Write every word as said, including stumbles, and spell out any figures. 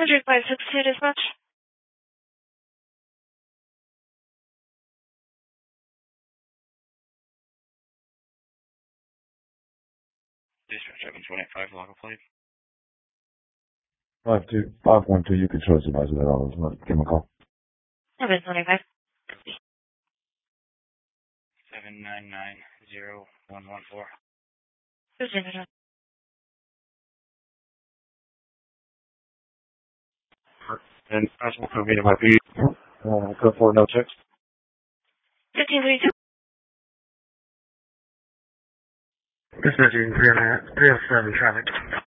hundred five six two dispatch. Dispatch seven twenty-five, log a plate. Five two five one two. You can show supervisor that all. Give him a call. seven twenty-five. Seven nine nine zero one one four. fifteen. And possible code might be uh, code four no text. fifteen thirty-two. Dispatching three oh seven traffic.